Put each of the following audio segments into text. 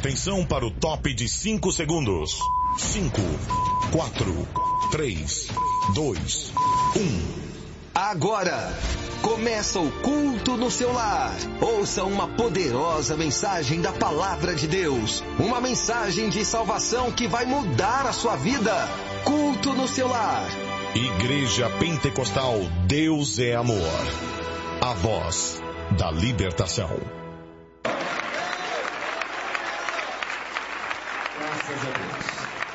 Atenção para o top de 5 segundos. 5, 4, 3, 2, 1. Agora, começa o culto no seu lar. Ouça uma poderosa mensagem da Palavra de Deus. Uma mensagem de salvação que vai mudar a sua vida. Culto no seu lar. Igreja Pentecostal Deus é Amor. A voz da libertação. Graças a Deus.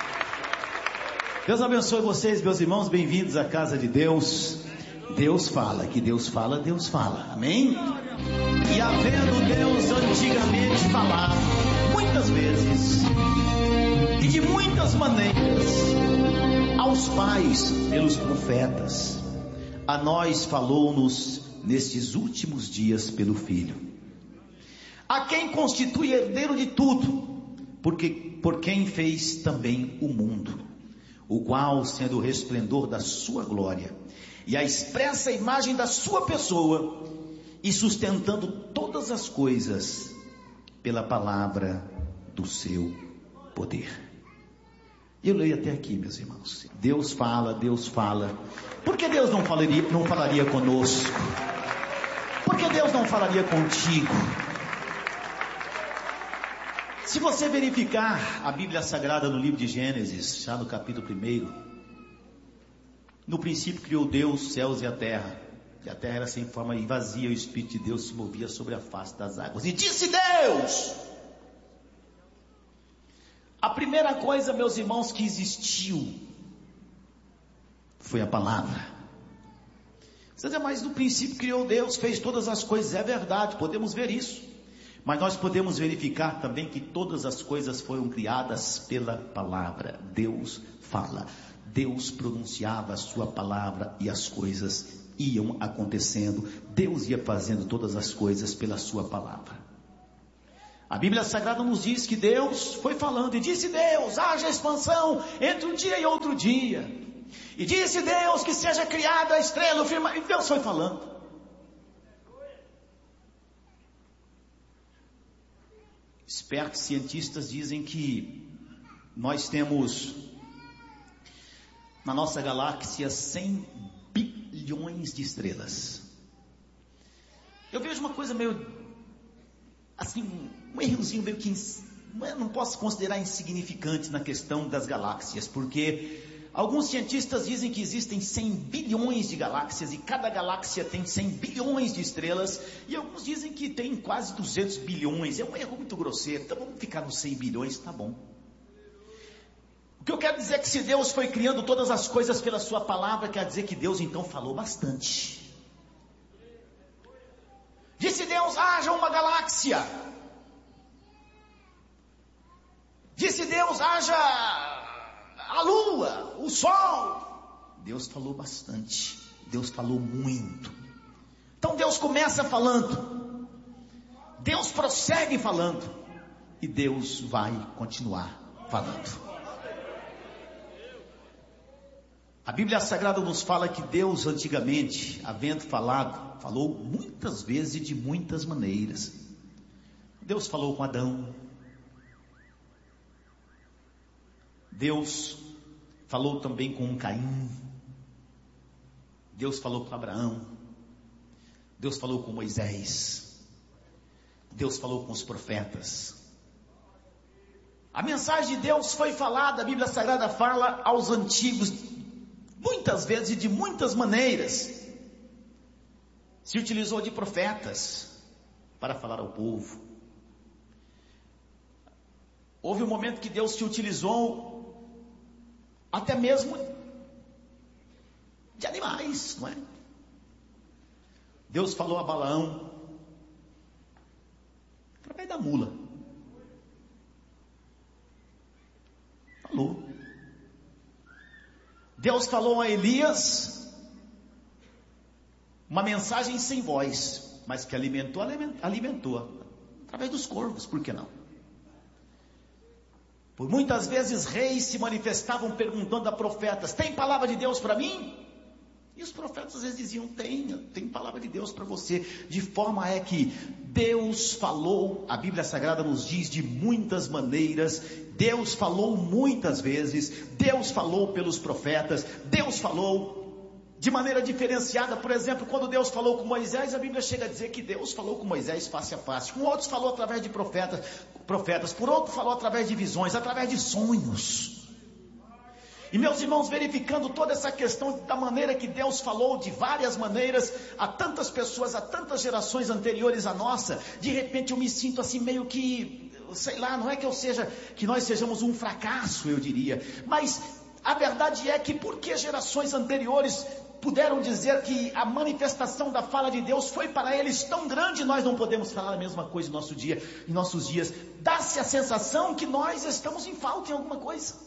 Deus abençoe vocês, meus irmãos. Bem-vindos à casa de Deus. Deus fala, que Deus fala, Deus fala. Amém? E havendo Deus antigamente falado, muitas vezes, e de muitas maneiras, aos pais pelos profetas, a nós falou-nos nestes últimos dias pelo Filho, a quem constitui herdeiro de tudo, porque por quem fez também o mundo, o qual, sendo o resplendor da sua glória e a expressa imagem da sua pessoa, e sustentando todas as coisas pela palavra do seu poder. Eu leio até aqui, meus irmãos. Deus fala, Deus fala. Por que Deus não falaria conosco? Por que Deus não falaria contigo? Se você verificar a Bíblia Sagrada no livro de Gênesis, já no capítulo 1, no princípio criou Deus os céus e a terra era sem forma e vazia, o Espírito de Deus se movia sobre a face das águas. E disse Deus: a primeira coisa, meus irmãos, que existiu foi a palavra. Você diz, mas no princípio criou Deus, fez todas as coisas. É verdade, podemos ver isso. Mas nós podemos verificar também que todas as coisas foram criadas pela palavra. Deus fala. Deus pronunciava a sua palavra e as coisas iam acontecendo. Deus ia fazendo todas as coisas pela sua palavra. A Bíblia Sagrada nos diz que Deus foi falando, e disse Deus, haja expansão entre um dia e outro dia. E disse Deus que seja criada a estrela, o firmamento. E Deus foi falando. Espertos cientistas dizem que nós temos na nossa galáxia 100 bilhões de estrelas. Eu vejo uma coisa meio assim, um errozinho meio que não posso considerar insignificante na questão das galáxias, porque alguns cientistas dizem que existem 100 bilhões de galáxias e cada galáxia tem 100 bilhões de estrelas, e alguns dizem que tem quase 200 bilhões. É um erro muito grosseiro, então vamos ficar nos 100 bilhões, tá bom. O que eu quero dizer é que se Deus foi criando todas as coisas pela sua palavra, quer dizer que Deus então falou bastante. Disse Deus, haja uma galáxia. Disse Deus, haja a lua, o sol. Deus falou bastante. Deus falou muito. Então Deus começa falando. Deus prossegue falando. E Deus vai continuar falando. A Bíblia Sagrada nos fala que Deus antigamente, havendo falado, falou muitas vezes e de muitas maneiras. Deus falou com Adão. Deus falou também com Caim. Deus falou com Abraão. Deus falou com Moisés. Deus falou com os profetas. A mensagem de Deus foi falada, a Bíblia Sagrada fala aos antigos, muitas vezes e de muitas maneiras. Se utilizou de profetas para falar ao povo. Houve um momento que Deus se utilizou até mesmo de animais, não é? Deus falou a Balaão através da mula. Falou. Deus falou a Elias uma mensagem sem voz, mas que alimentou, através dos corvos, por que não? Por muitas vezes reis se manifestavam perguntando a profetas, tem palavra de Deus para mim? E os profetas às vezes diziam, tem palavra de Deus para você. De forma é que Deus falou, a Bíblia Sagrada nos diz de muitas maneiras, Deus falou muitas vezes, Deus falou pelos profetas, Deus falou de maneira diferenciada. Por exemplo, quando Deus falou com Moisés, a Bíblia chega a dizer que Deus falou com Moisés face a face. Com outros falou através de profetas, por outro falou através de visões, através de sonhos. E meus irmãos, verificando toda essa questão da maneira que Deus falou, de várias maneiras, a tantas pessoas, a tantas gerações anteriores à nossa, de repente eu me sinto assim meio que, sei lá, não é que nós sejamos um fracasso, eu diria, mas a verdade é que porque gerações anteriores puderam dizer que a manifestação da fala de Deus foi para eles tão grande, nós não podemos falar a mesma coisa em nossos dias. Dá-se a sensação que nós estamos em falta em alguma coisa.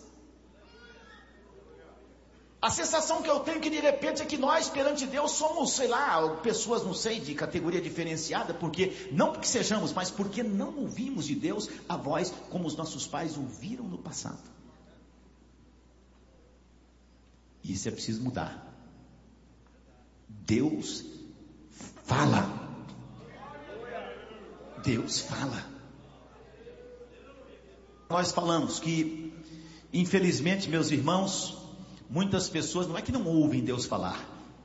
A sensação que eu tenho que de repente é que nós perante Deus somos, sei lá, pessoas, não sei, de categoria diferenciada, não porque sejamos, mas porque não ouvimos de Deus a voz como os nossos pais ouviram no passado. Isso é preciso mudar. Deus fala. Deus fala. Nós falamos que, infelizmente, meus irmãos, muitas pessoas não é que não ouvem Deus falar.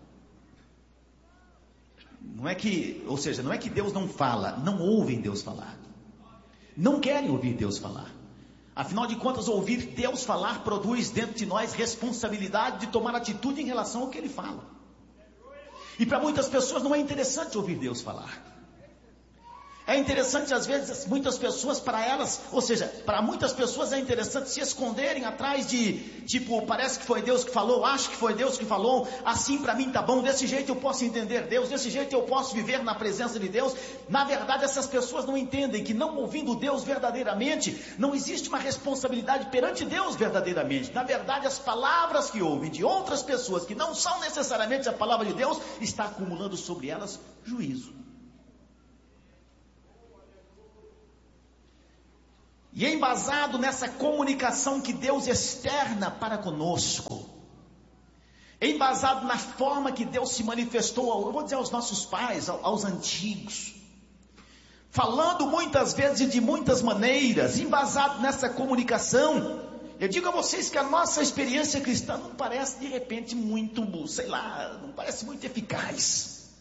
Não é que Deus não fala, não ouvem Deus falar. Não querem ouvir Deus falar. Afinal de contas, ouvir Deus falar produz dentro de nós responsabilidade de tomar atitude em relação ao que Ele fala. E para muitas pessoas não é interessante ouvir Deus falar. É interessante, às vezes, muitas pessoas, para muitas pessoas é interessante se esconderem atrás de, parece que foi Deus que falou, acho que foi Deus que falou, assim para mim tá bom, desse jeito eu posso entender Deus, desse jeito eu posso viver na presença de Deus. Na verdade, essas pessoas não entendem que não ouvindo Deus verdadeiramente, não existe uma responsabilidade perante Deus verdadeiramente. Na verdade, as palavras que ouvem de outras pessoas, que não são necessariamente a palavra de Deus, está acumulando sobre elas juízo. E embasado nessa comunicação que Deus externa para conosco, embasado na forma que Deus se manifestou, eu vou dizer aos nossos pais, aos antigos, falando muitas vezes e de muitas maneiras, embasado nessa comunicação, eu digo a vocês que a nossa experiência cristã não parece de repente muito, não parece muito eficaz.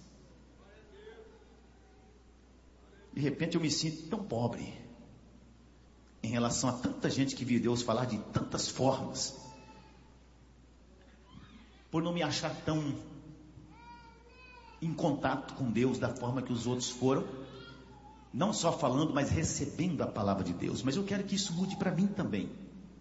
De repente eu me sinto tão pobre em relação a tanta gente que viu Deus falar de tantas formas, por não me achar tão em contato com Deus da forma que os outros foram, não só falando, mas recebendo a palavra de Deus. Mas eu quero que isso mude para mim também.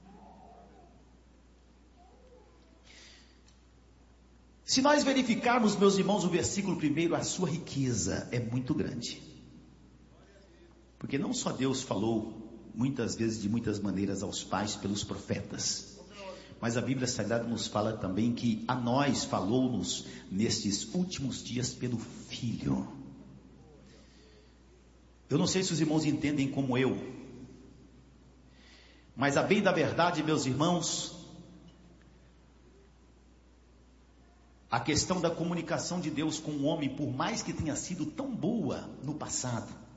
Se nós verificarmos, meus irmãos, o versículo 1, a sua riqueza é muito grande, porque não só Deus falou muitas vezes, de muitas maneiras, aos pais pelos profetas, mas a Bíblia Sagrada nos fala também que a nós falou-nos nestes últimos dias pelo Filho. Eu não sei se os irmãos entendem como eu, mas a bem da verdade, meus irmãos, a questão da comunicação de Deus com o homem, por mais que tenha sido tão boa no passado,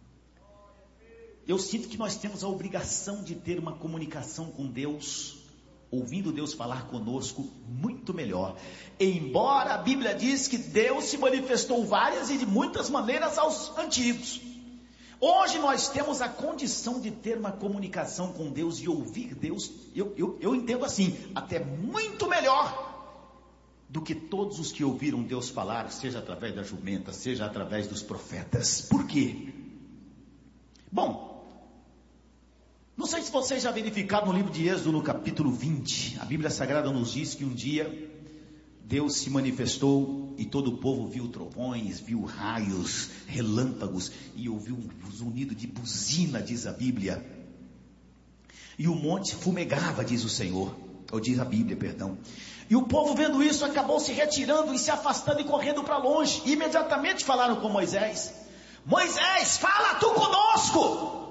eu sinto que nós temos a obrigação de ter uma comunicação com Deus, ouvindo Deus falar conosco muito melhor. Embora a Bíblia diz que Deus se manifestou várias e de muitas maneiras aos antigos, hoje nós temos a condição de ter uma comunicação com Deus e ouvir Deus, eu entendo assim, até muito melhor do que todos os que ouviram Deus falar, seja através da jumenta, seja através dos profetas. Por quê? Bom, não sei se vocês já verificaram no livro de Êxodo, no capítulo 20, a Bíblia Sagrada nos diz que um dia Deus se manifestou e todo o povo viu trovões, viu raios, relâmpagos e ouviu um zunido de buzina, diz a Bíblia. E o monte fumegava, diz o Senhor, ou diz a Bíblia, perdão. E o povo vendo isso acabou se retirando e se afastando e correndo para longe. E imediatamente falaram com Moisés: Moisés, fala tu conosco!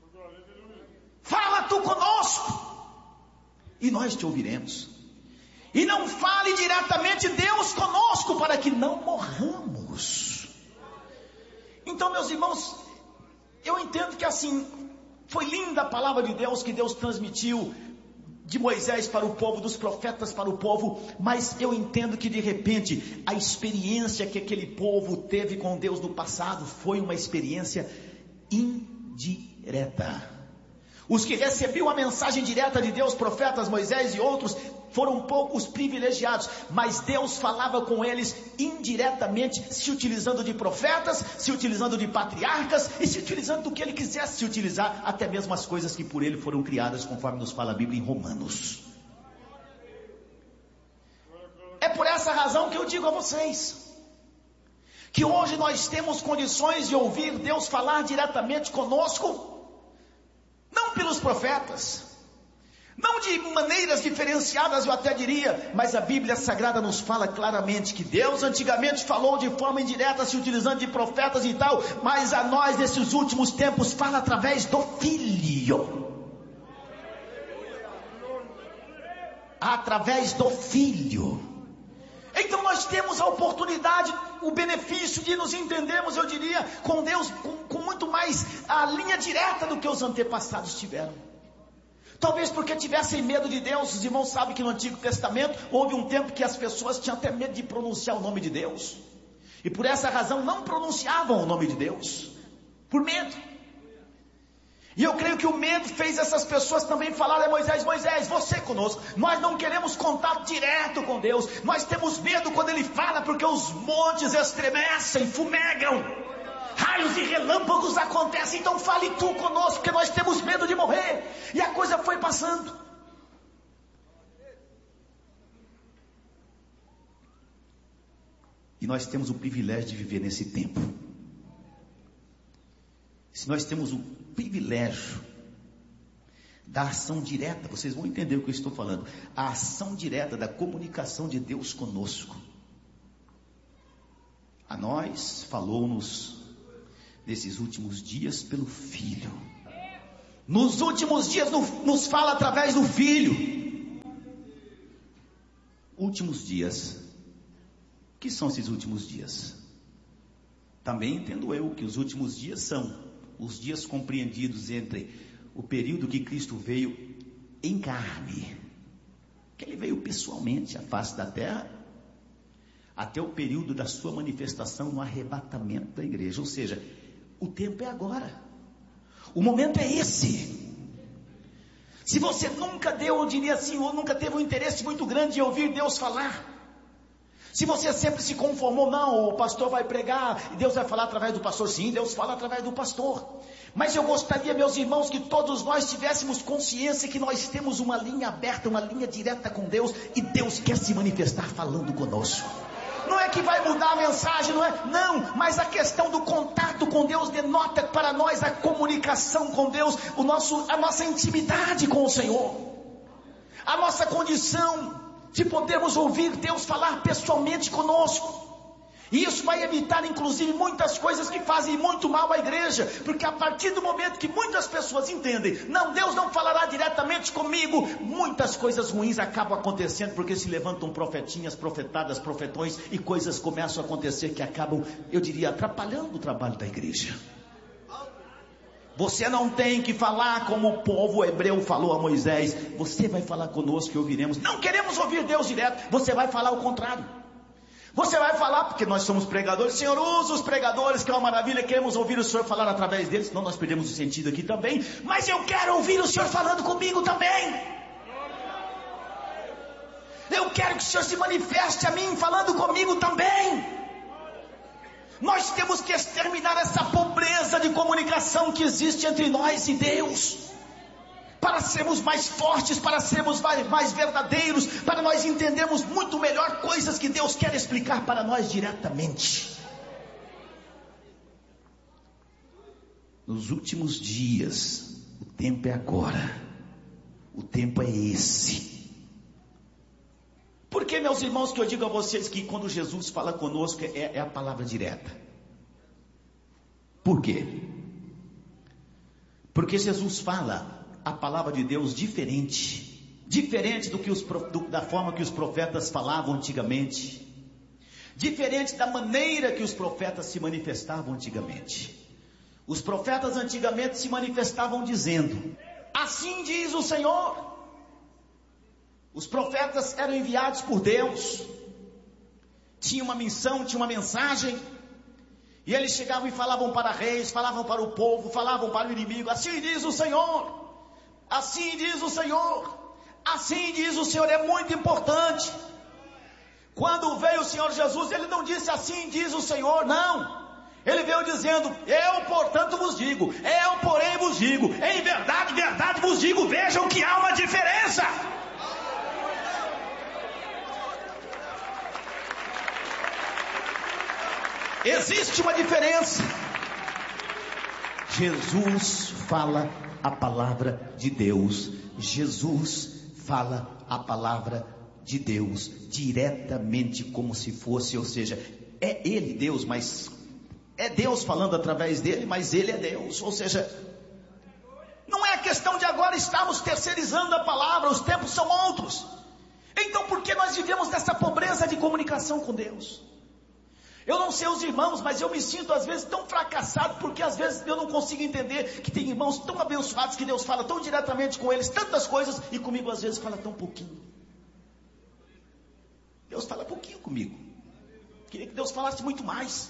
Fala tu conosco, e nós te ouviremos. E não fale diretamente Deus conosco para que não morramos. Então, meus irmãos, eu entendo que assim, foi linda a palavra de Deus que Deus transmitiu de Moisés para o povo, dos profetas para o povo, mas eu entendo que de repente a experiência que aquele povo teve com Deus no passado foi uma experiência indireta. Os que recebiam a mensagem direta de Deus, profetas, Moisés e outros, foram poucos privilegiados, mas Deus falava com eles indiretamente, se utilizando de profetas, se utilizando de patriarcas, e se utilizando do que ele quisesse se utilizar, até mesmo as coisas que por ele foram criadas, conforme nos fala a Bíblia em Romanos. É por essa razão que eu digo a vocês, que hoje nós temos condições de ouvir Deus falar diretamente conosco, não pelos profetas, não de maneiras diferenciadas eu até diria, mas a Bíblia Sagrada nos fala claramente que Deus antigamente falou de forma indireta, se utilizando de profetas e tal, mas a nós nesses últimos tempos fala através do Filho. Através do Filho. Então nós temos a oportunidade, o benefício de nos entendermos, eu diria, com Deus, com muito mais a linha direta do que os antepassados tiveram. Talvez porque tivessem medo de Deus. Os irmãos sabem que no Antigo Testamento houve um tempo que as pessoas tinham até medo de pronunciar o nome de Deus, e por essa razão não pronunciavam o nome de Deus, por medo. E eu creio que o medo fez essas pessoas também falarem a Moisés: Moisés, você conosco, nós não queremos contato direto com Deus, nós temos medo quando Ele fala, porque os montes estremecem, fumegam, raios e relâmpagos acontecem, então fale tu conosco, porque nós temos medo de morrer. E a coisa foi passando. E nós temos o privilégio de viver nesse tempo. Se nós temos o privilégio da ação direta, vocês vão entender o que eu estou falando, a ação direta da comunicação de Deus conosco. A nós falou-nos nesses últimos dias pelo Filho. Nos últimos dias nos fala através do Filho. Últimos dias. O que são esses últimos dias? Também entendo eu que os últimos dias são os dias compreendidos entre o período que Cristo veio em carne, que Ele veio pessoalmente à face da terra, até o período da sua manifestação no arrebatamento da igreja. Ou seja, o tempo é agora, o momento é esse. Se você nunca deu, eu diria assim, ou nunca teve um interesse muito grande em ouvir Deus falar, se você sempre se conformou, não, o pastor vai pregar e Deus vai falar através do pastor. Sim, Deus fala através do pastor, mas eu gostaria, meus irmãos, que todos nós tivéssemos consciência que nós temos uma linha aberta, uma linha direta com Deus, e Deus quer se manifestar falando conosco. Não é que vai mudar a mensagem, não, mas a questão do contato com Deus denota para nós a comunicação com Deus, a nossa intimidade com o Senhor, a nossa condição de podermos ouvir Deus falar pessoalmente conosco. E isso vai evitar inclusive muitas coisas que fazem muito mal à igreja, porque a partir do momento que muitas pessoas entendem, não, Deus não falará diretamente comigo, muitas coisas ruins acabam acontecendo, porque se levantam profetinhas, profetadas, profetões, e coisas começam a acontecer que acabam, eu diria, atrapalhando o trabalho da igreja. Você não tem que falar como o povo hebreu falou a Moisés: você vai falar conosco e ouviremos. Não queremos ouvir Deus direto, você vai falar o contrário. Você vai falar, porque nós somos pregadores, Senhor, usa os pregadores, que é uma maravilha, queremos ouvir o Senhor falar através deles, senão nós perdemos o sentido aqui também, mas eu quero ouvir o Senhor falando comigo também. Eu quero que o Senhor se manifeste a mim, falando comigo também. Nós temos que exterminar essa pobreza de comunicação que existe entre nós e Deus, para sermos mais fortes, para sermos mais verdadeiros, para nós entendermos muito melhor coisas que Deus quer explicar para nós diretamente. Nos últimos dias, o tempo é agora, o tempo é esse. Por que, meus irmãos, que eu digo a vocês que quando Jesus fala conosco é a palavra direta? Por quê? Porque Jesus fala a palavra de Deus diferente diferente da forma que os profetas falavam antigamente, diferente da maneira que os profetas se manifestavam antigamente. Os profetas antigamente se manifestavam dizendo: assim diz o Senhor. Os profetas eram enviados por Deus, tinham uma missão, tinham uma mensagem, e eles chegavam e falavam para reis, falavam para o povo, falavam para o inimigo: assim diz o Senhor, assim diz o Senhor, assim diz o Senhor. É muito importante. Quando veio o Senhor Jesus, ele não disse assim diz o Senhor, não. Ele veio dizendo: eu portanto vos digo, eu porém vos digo, em verdade, verdade vos digo. Vejam que há uma diferença. Existe uma diferença. Jesus fala a palavra de Deus. Jesus fala a palavra de Deus diretamente, como se fosse, ou seja, é Ele Deus, mas é Deus falando através dele, mas Ele é Deus. Ou seja, não é questão de agora estarmos terceirizando a palavra, os tempos são outros. Então por que nós vivemos nessa pobreza de comunicação com Deus? Eu não sei os irmãos, mas eu me sinto às vezes tão fracassado, porque às vezes eu não consigo entender que tem irmãos tão abençoados que Deus fala tão diretamente com eles, tantas coisas, e comigo às vezes fala tão pouquinho. Deus fala pouquinho comigo. Queria que Deus falasse muito mais.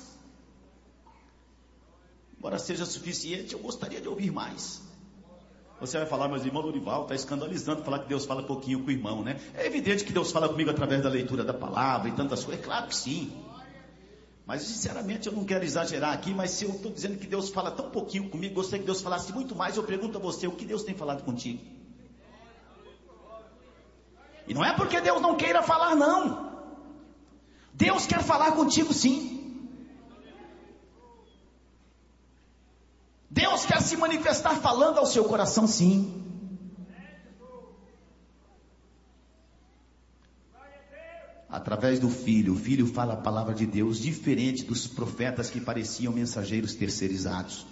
Embora seja suficiente, eu gostaria de ouvir mais. Você vai falar: mas irmão Lorival está escandalizando falar que Deus fala pouquinho com o irmão, né? É evidente que Deus fala comigo através da leitura da palavra e tantas coisas. É claro que sim. Mas sinceramente eu não quero exagerar aqui, mas se eu estou dizendo que Deus fala tão pouquinho comigo, gostaria que Deus falasse muito mais. Eu pergunto a você: o que Deus tem falado contigo? E não é porque Deus não queira falar, não. Deus quer falar contigo, sim. Deus quer se manifestar falando ao seu coração, sim. Através do Filho, o Filho fala a palavra de Deus, diferente dos profetas que pareciam mensageiros terceirizados.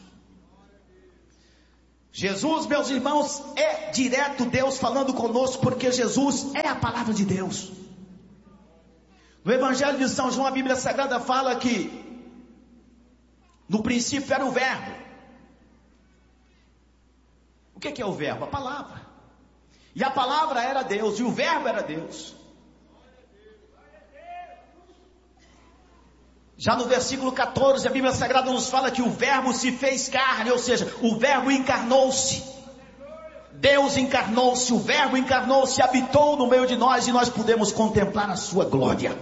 Jesus, meus irmãos, é direto Deus falando conosco, porque Jesus é a palavra de Deus. No Evangelho de São João, a Bíblia Sagrada fala que no princípio era o Verbo. O que é o Verbo? A palavra. E a palavra era Deus, e o Verbo era Deus. Já no versículo 14, a Bíblia Sagrada nos fala que o Verbo se fez carne, ou seja, o Verbo encarnou-se. Deus encarnou-se, o Verbo encarnou-se, habitou no meio de nós, e nós pudemos contemplar a sua glória.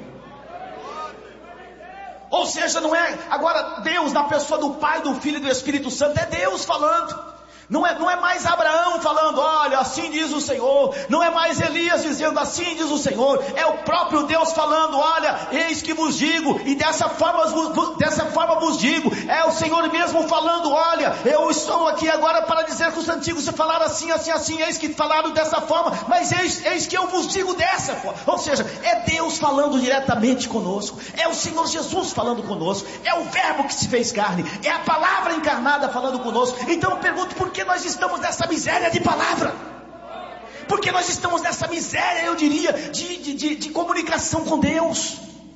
Ou seja, não é agora Deus na pessoa do Pai, do Filho e do Espírito Santo, é Deus falando. Não é mais Abraão falando: olha, assim diz o Senhor. Não é mais Elias dizendo: assim diz o Senhor. É o próprio Deus falando: olha, eis que vos digo, e dessa forma vos digo. É o Senhor mesmo falando: olha, eu estou aqui agora para dizer que os antigos se falaram assim, assim, assim, eis que falaram dessa forma, mas eis que eu vos digo dessa forma. Ou seja, é Deus falando diretamente conosco, é o Senhor Jesus falando conosco, é o Verbo que se fez carne, é a palavra encarnada falando conosco. Então eu pergunto: por que nós estamos nessa miséria de palavra? Porque nós estamos nessa miséria, eu diria, de comunicação com Deus.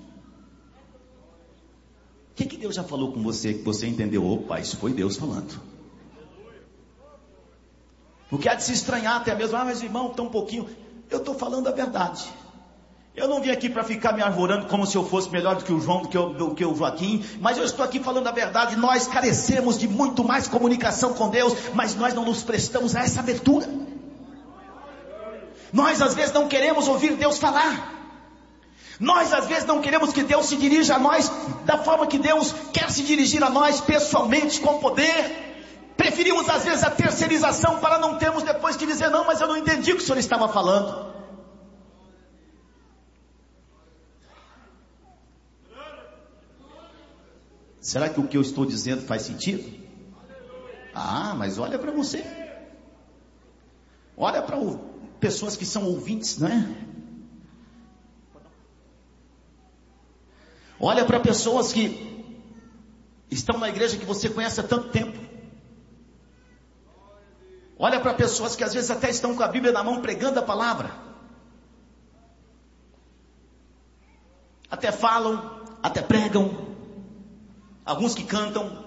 O que Deus já falou com você, que você entendeu? Opa, isso foi Deus falando. O que há de se estranhar até mesmo: mas irmão, tão pouquinho. Eu estou falando a verdade. Eu não vim aqui para ficar me arvorando como se eu fosse melhor do que o João, do que o Joaquim, mas eu estou aqui falando a verdade. Nós carecemos de muito mais comunicação com Deus, mas nós não nos prestamos a essa abertura. Nós às vezes não queremos ouvir Deus falar. Nós às vezes não queremos que Deus se dirija a nós da forma que Deus quer se dirigir a nós, pessoalmente, com poder. Preferimos às vezes a terceirização para não termos depois que dizer: não, mas eu não entendi o que o Senhor estava falando. Será que o que eu estou dizendo faz sentido? Ah, mas olha para você. Olha para pessoas que são ouvintes, não é? Olha para pessoas que estão na igreja que você conhece há tanto tempo. Olha para pessoas que às vezes até estão com a Bíblia na mão pregando a palavra. Até falam, até pregam. Alguns que cantam.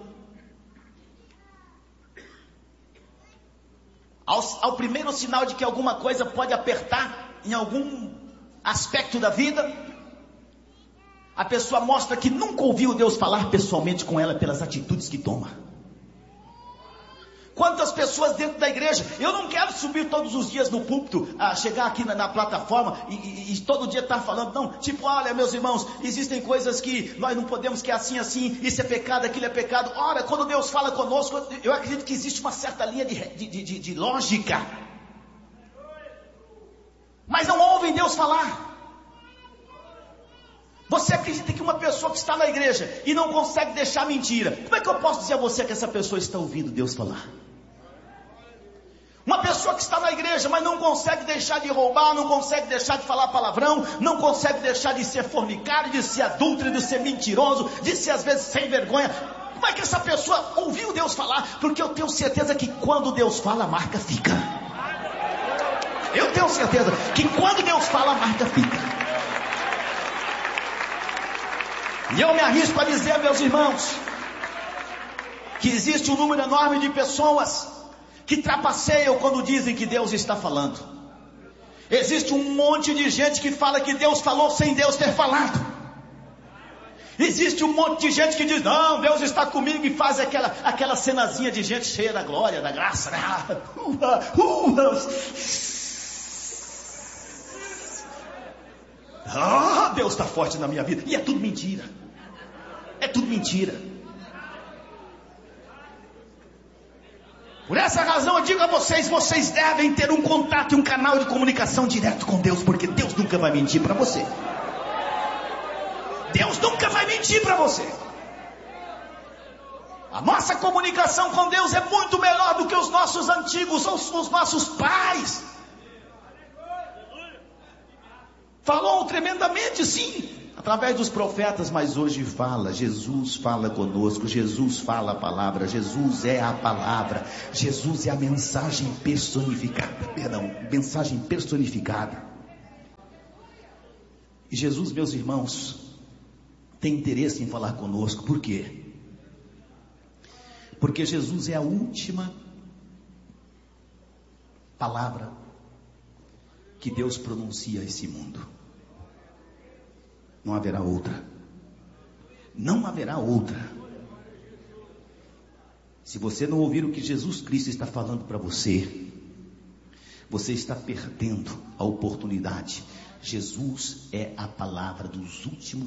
Ao primeiro sinal de que alguma coisa pode apertar em algum aspecto da vida, a pessoa mostra que nunca ouviu Deus falar pessoalmente com ela pelas atitudes que toma. Quantas pessoas dentro da igreja, eu não quero subir todos os dias no púlpito, chegar aqui na plataforma e todo dia estar falando, não, tipo, olha meus irmãos, existem coisas que nós não podemos, que é assim, isso é pecado, aquilo é pecado. Ora, quando Deus fala conosco, eu acredito que existe uma certa linha de lógica, mas não ouvem Deus falar. Você acredita que uma pessoa que está na igreja e não consegue deixar mentira, como é que eu posso dizer a você que essa pessoa está ouvindo Deus falar? Uma pessoa que está na igreja, mas não consegue deixar de roubar, não consegue deixar de falar palavrão, não consegue deixar de ser fornicário, de ser adúltero, de ser mentiroso, de ser às vezes sem vergonha. Como é que essa pessoa ouviu Deus falar? Porque eu tenho certeza que quando Deus fala, a marca fica. Eu tenho certeza que quando Deus fala, a marca fica. E eu me arrisco a dizer, meus irmãos, que existe um número enorme de pessoas que trapaceiam quando dizem que Deus está falando. Existe um monte de gente que fala que Deus falou sem Deus ter falado. Existe um monte de gente que diz, não, Deus está comigo, e faz aquela cenazinha de gente cheia da glória, da graça. Deus está forte na minha vida. E é tudo mentira. É tudo mentira. Por essa razão eu digo a vocês, vocês devem ter um contato e um canal de comunicação direto com Deus, porque Deus nunca vai mentir para você. Deus nunca vai mentir para você. A nossa comunicação com Deus é muito melhor do que os nossos antigos, ou os nossos pais. Falou tremendamente, sim, através dos profetas, mas hoje fala, Jesus fala conosco, Jesus fala a palavra, Jesus é a palavra, Jesus é a mensagem personificada, mensagem personificada. E Jesus, meus irmãos, tem interesse em falar conosco, por quê? Porque Jesus é a última palavra que Deus pronuncia a esse mundo. Não haverá outra. Não haverá outra. Se você não ouvir o que Jesus Cristo está falando para você, você está perdendo a oportunidade. Jesus é a palavra dos últimos